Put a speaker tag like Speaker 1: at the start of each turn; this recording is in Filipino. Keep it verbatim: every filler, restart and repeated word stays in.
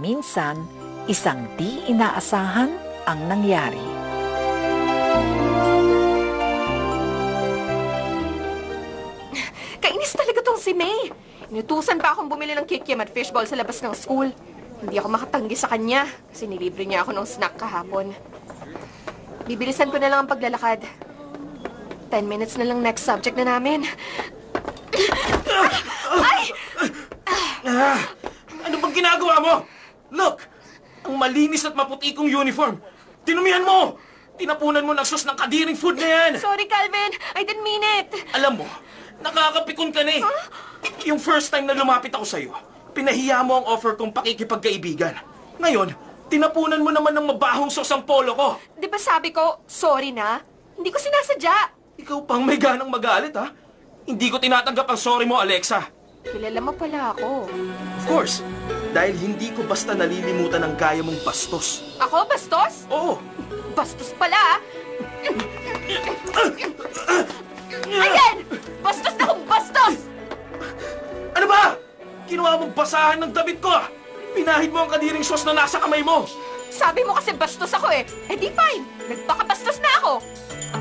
Speaker 1: minsan, isang di inaasahan ang nangyari.
Speaker 2: Kainis talaga tong si May. Inutusan pa akong bumili ng kikiam at fishball sa labas ng school. Hindi ako makatanggi sa kanya kasi nilibre niya ako ng snack kahapon. Bibilisan ko na lang ang paglalakad. Ten minutes na lang next subject na namin. Ay!
Speaker 3: Ah, ano bang ginagawa mo? Look! Ang malinis at maputi kong uniform. Tinumihan mo! Tinapunan mo ng sos ng kadiring food na yan!
Speaker 2: Sorry, Calvin. I didn't mean it.
Speaker 3: Alam mo, nakakapikon ka na eh.
Speaker 2: Huh?
Speaker 3: Yung first time na lumapit ako sa'yo, pinahiya mo ang offer kong pakikipagkaibigan. Ngayon, tinapunan mo naman ng mabahong sos ang polo ko.
Speaker 2: Di ba sabi ko, sorry na? Hindi ko sinasadya.
Speaker 3: Ikaw pang may ganang magalit, ha? Hindi ko tinatanggap ang sorry mo, Alexa.
Speaker 2: Kilala mo pala ako.
Speaker 3: Of course, dahil hindi ko basta nalilimutan ang gaya mong bastos.
Speaker 2: Ako, bastos?
Speaker 3: Oo.
Speaker 2: Bastos pala, ah. Ayan! Bastos na kung bastos!
Speaker 3: Ano ba? Kinuha mong basahan ng damit ko, ah. Pinahid mo ang kadiring sos na nasa kamay mo.
Speaker 2: Sabi mo kasi bastos ako eh. Eh di fine, nagpakabastos na ako.